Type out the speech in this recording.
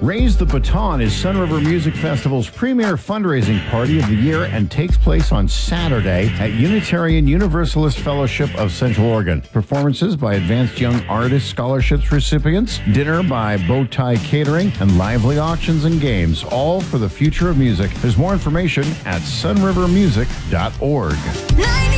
Raise the Baton is Sunriver Music Festival's premier fundraising party of the year and takes place on Saturday at Unitarian Universalist Fellowship of Central Oregon. Performances by Advanced Young Artist Scholarships recipients, dinner by Bowtie Catering, and lively auctions and games, all for the future of music. There's more information at sunrivermusic.org.